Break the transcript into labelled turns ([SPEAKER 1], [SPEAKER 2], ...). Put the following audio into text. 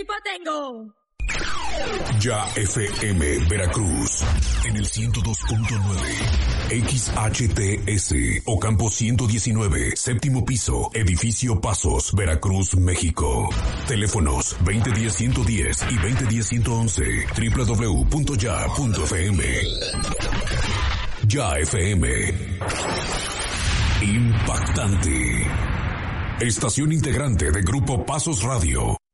[SPEAKER 1] equipo tengo?
[SPEAKER 2] Ya FM Veracruz en el 102.9 XHTS Ocampo 119, séptimo piso, edificio Pasos, Veracruz, México. Teléfonos 2010-110 y 2010-111, www.ya.fm. Ya FM. Impactante. Estación integrante de Grupo Pasos Radio.